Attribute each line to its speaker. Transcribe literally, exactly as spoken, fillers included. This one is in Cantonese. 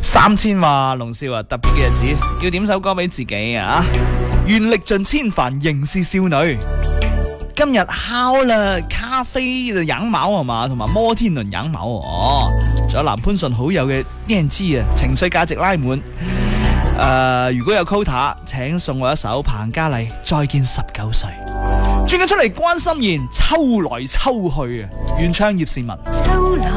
Speaker 1: 三千話龍少啊，特別嘅日子要點首歌俾自己啊！願歷盡千帆，仍是少女。今日敲啦咖啡就養貓係嘛，同埋摩天輪養貓哦，仲有南潘順好友嘅 D N G 啊，情緒價值拉滿。誒、呃，如果有 quota， 請送我一首彭嘉麗《再見十九歲》。轉緊出嚟關心妍，秋來秋去啊，原唱葉倩文。